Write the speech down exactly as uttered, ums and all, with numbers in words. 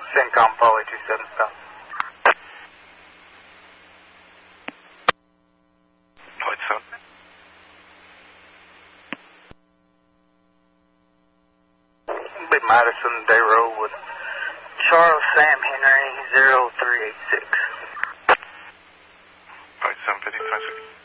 CENTCOM, Poly two seven stop. Point seven. Big Madison, Day Road with Charles Sam Henry, zero three eight six. Point seven fifty, five six.